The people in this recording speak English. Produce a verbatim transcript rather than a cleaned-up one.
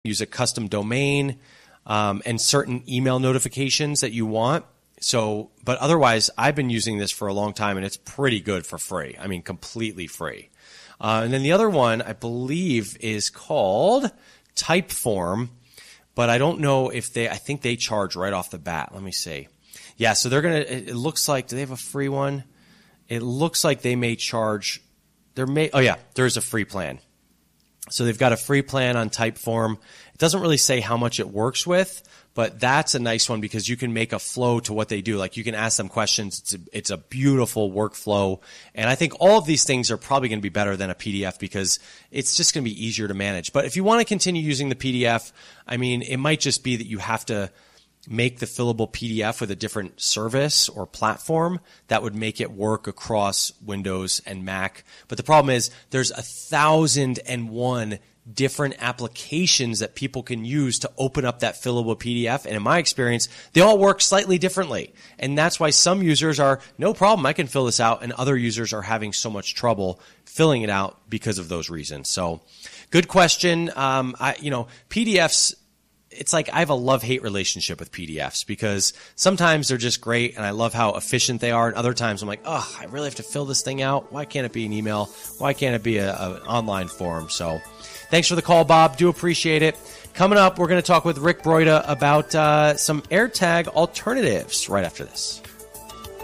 use a custom domain, um, and certain email notifications that you want. So, but otherwise, I've been using this for a long time, and it's pretty good for free. I mean, completely free. Uh, and then the other one, I believe, is called Typeform, but I don't know if they, I think they charge right off the bat. Let me see. Yeah, so they're going to, it looks like, do they have a free one? It looks like they may charge, there may, oh yeah, there's a free plan. So they've got a free plan on Typeform. It doesn't really say how much it works with, but that's a nice one because you can make a flow to what they do. Like you can ask them questions. It's a, it's a beautiful workflow. And I think all of these things are probably going to be better than a P D F because it's just going to be easier to manage. But if you want to continue using the P D F, I mean, it might just be that you have to make the fillable P D F with a different service or platform that would make it work across Windows and Mac. But the problem is there's a thousand and one different applications that people can use to open up that fillable P D F. And in my experience, they all work slightly differently. And that's why some users are, no problem, I can fill this out. And other users are having so much trouble filling it out because of those reasons. So good question. Um, I, you know, P D Fs, it's like I have a love-hate relationship with P D Fs because sometimes they're just great and I love how efficient they are. And other times I'm like, oh, I really have to fill this thing out. Why can't it be an email? Why can't it be a, a, an online form? So thanks for the call, Bob. Do appreciate it. Coming up, we're going to talk with Rick Broida about uh, some AirTag alternatives right after this.